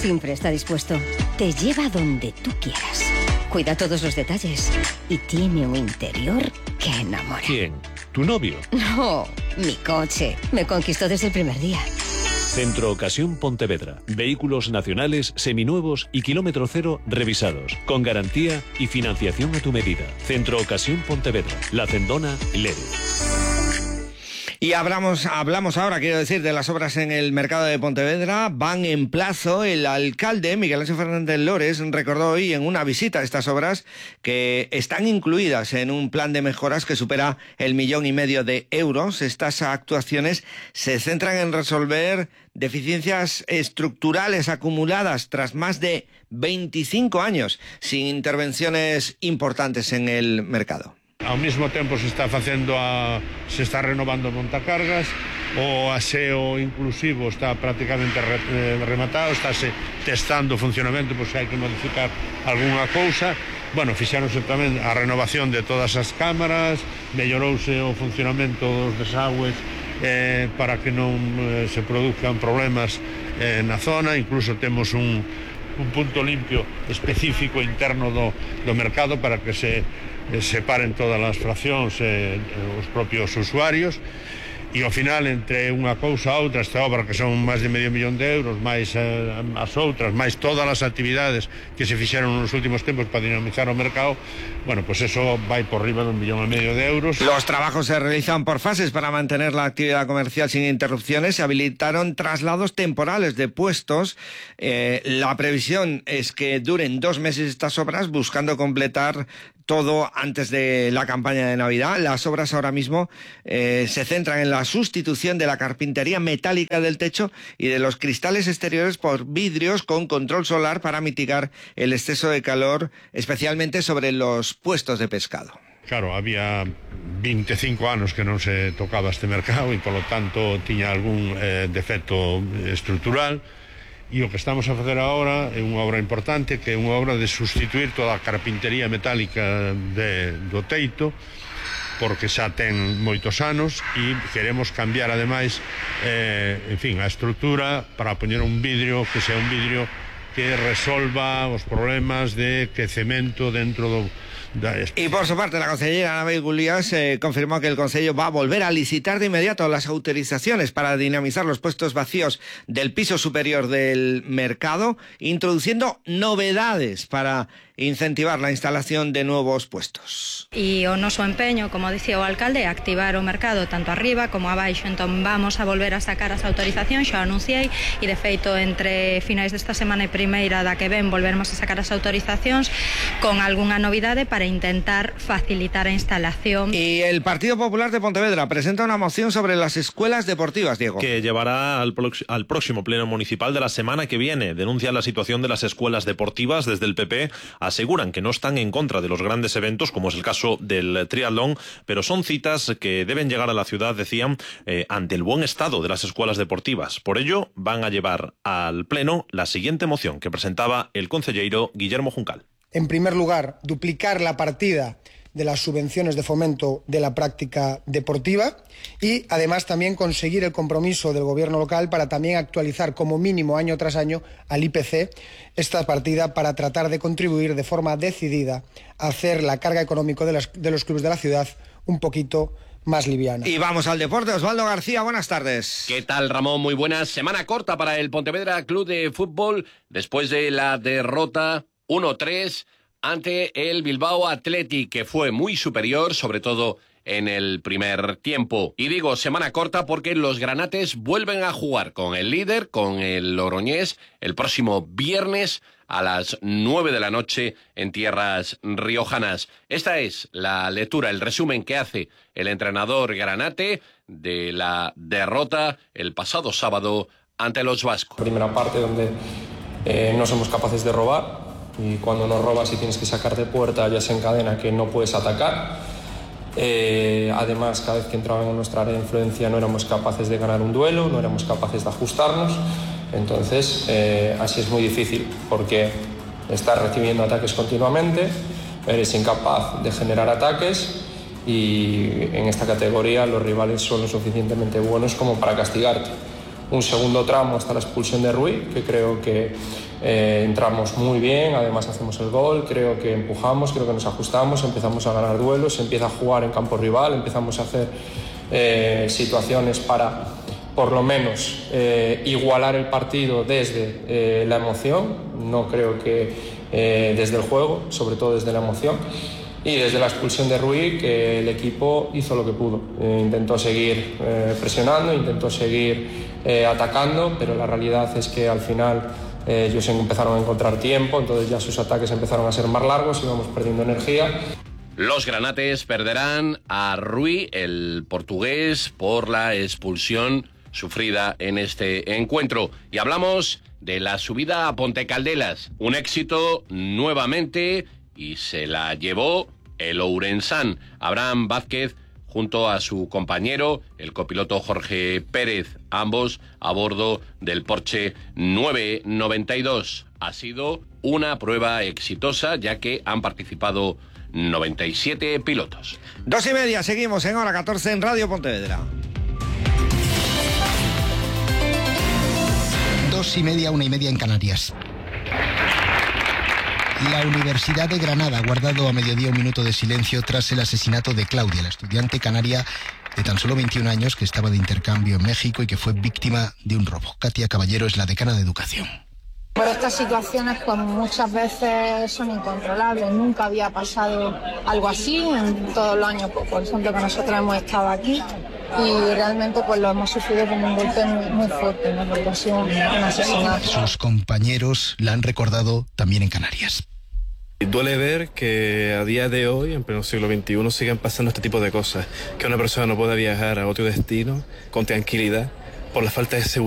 siempre está dispuesto. Te lleva donde tú quieras. Cuida todos los detalles. Y tiene un interior que enamora. ¿Quién? ¿Tu novio? No, mi coche. Me conquistó desde el primer día. Centro Ocasión Pontevedra. Vehículos nacionales, seminuevos y kilómetro cero revisados. Con garantía y financiación a tu medida. Centro Ocasión Pontevedra. La Cendona, Lérez. Y hablamos ahora, quiero decir, de las obras en el mercado de Pontevedra. Van en plazo. El alcalde, Miguel Ángel Fernández Lores, recordó hoy en una visita a estas obras que están incluidas en un plan de mejoras que supera el 1,5 millones de euros. Estas actuaciones se centran en resolver deficiencias estructurales acumuladas tras más de 25 años sin intervenciones importantes en el mercado. Ao mesmo tempo se está renovando montacargas, o aseo inclusivo está prácticamente rematado, estáse testando o funcionamento por se hai que modificar algunha cousa. Bueno, fixáronse tamén a renovación de todas as cámaras, mellorouse o funcionamento dos desagües para que non se produzcan problemas na zona. Incluso temos un punto limpio específico interno do mercado para que se separen todas as fraccións os propios usuarios. E ao final, entre unha cousa a outra, esta obra que son máis de 500 millóns de euros, máis as outras, máis todas as actividades que se fixeron nos últimos tempos para dinamizar o mercado, bueno, pues eso vai por riba de 1,5 millones de euros. Los trabajos se realizan por fases para mantener la actividad comercial sin interrupciones. Se habilitaron traslados temporales de puestos. La previsión es que duren 2 meses estas obras, buscando completar todo antes de la campaña de Navidad. Las obras ahora mismo se centran en la sustitución de la carpintería metálica del techo y de los cristales exteriores por vidrios con control solar para mitigar el exceso de calor, especialmente sobre los puestos de pescado. Claro, había 25 anos que non se tocaba este mercado e, polo tanto, tiña algún defecto estrutural. E o que estamos a facer agora é unha obra importante, que é unha obra de sustituir toda a carpintería metálica do teito, porque xa ten moitos anos, e queremos cambiar ademais a estrutura para poñer un vidrio que sea un vidrio que resolva os problemas de quecemento dentro do... Y por su parte, la consellera Anabel Gulías confirmó que el Concello va a volver a licitar de inmediato las autorizaciones para dinamizar los puestos vacíos del piso superior del mercado, introduciendo novedades para incentivar la instalación de nuevos puestos. E o noso empeño, como dicía o alcalde, é activar o mercado tanto arriba como abaixo. Entón vamos a volver a sacar as autorizacións, xa anunciei, e de feito entre finais desta semana e primeira da que ven volveremos a sacar as autorizacións con algunha novidade para intentar facilitar a instalación. Y el Partido Popular de Pontevedra presenta una moción sobre las escuelas deportivas, Diego. Que llevará al próximo pleno municipal de la semana que viene. Denuncian la situación de las escuelas deportivas desde el PP. Aseguran que no están en contra de los grandes eventos, como es el caso del triatlón, pero son citas que deben llegar a la ciudad, decían, ante el buen estado de las escuelas deportivas. Por ello, van a llevar al pleno la siguiente moción que presentaba el concelleiro Guillermo Juncal. En primer lugar, duplicar la partida de las subvenciones de fomento de la práctica deportiva y además también conseguir el compromiso del gobierno local para también actualizar como mínimo año tras año al IPC esta partida para tratar de contribuir de forma decidida a hacer la carga económica de los clubes de la ciudad un poquito más liviana. Y vamos al deporte. Osvaldo García, buenas tardes. ¿Qué tal, Ramón? Muy buenas. Semana corta para el Pontevedra Club de Fútbol después de la derrota 1-3 ante el Bilbao Athletic, que fue muy superior, sobre todo en el primer tiempo. Y digo semana corta porque los granates vuelven a jugar con el líder, con el Logroñés, el próximo viernes a las 9 de la noche en tierras riojanas. Esta es la lectura, el resumen que hace el entrenador granate de la derrota el pasado sábado ante los vascos. Primera parte donde no somos capaces de robar, y cuando no robas y tienes que sacar de puerta ya se encadena que no puedes atacar. Además, cada vez que entraban en nuestra área de influencia no éramos capaces de ganar un duelo, no éramos capaces de ajustarnos. Entonces, así es muy difícil, porque estás recibiendo ataques continuamente, eres incapaz de generar ataques, y en esta categoría los rivales son lo suficientemente buenos como para castigarte. un segundo tramo hasta la expulsión de Rui, que creo que entramos muy bien, además hacemos el gol, creo que empujamos, creo que nos ajustamos, empezamos a ganar duelos, se empieza a jugar en campo rival, empezamos a hacer situaciones para por lo menos igualar el partido desde la emoción, no creo que desde el juego, sobre todo desde la emoción. Y desde la expulsión de Rui, que el equipo hizo lo que pudo. Intentó seguir presionando, intentó seguir atacando, pero la realidad es que al final ellos empezaron a encontrar tiempo, entonces ya sus ataques empezaron a ser más largos, íbamos perdiendo energía. Los granates perderán a Rui, el portugués, por la expulsión sufrida en este encuentro. Y hablamos de la subida a Ponte Caldelas. Un éxito nuevamente y se la llevó el ourensán Abraham Vázquez junto a su compañero, el copiloto Jorge Pérez, ambos a bordo del Porsche 992. Ha sido una prueba exitosa, ya que han participado 97 pilotos. 2:30, seguimos en hora 14 en Radio Pontevedra. 2:30, 1:30 en Canarias. La Universidad de Granada ha guardado a mediodía un minuto de silencio tras el asesinato de Claudia, la estudiante canaria de tan solo 21 años que estaba de intercambio en México y que fue víctima de un robo. Katia Caballero es la decana de Educación. Pero estas situaciones pues muchas veces son incontrolables. Nunca había pasado algo así en todos los años, por ejemplo, que nosotros hemos estado aquí. Y realmente pues lo hemos sufrido como un golpe muy fuerte, ¿no? Porque ha sido un asesinato. Sus compañeros la han recordado también en Canarias. Duele ver que a día de hoy, en pleno siglo XXI, siguen pasando este tipo de cosas. Que una persona no pueda viajar a otro destino con tranquilidad por la falta de seguridad.